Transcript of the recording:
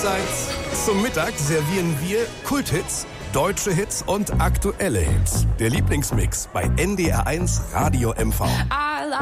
Abseits. Zum Mittag servieren wir Kulthits, deutsche Hits und aktuelle Hits. Der Lieblingsmix bei NDR1 Radio MV.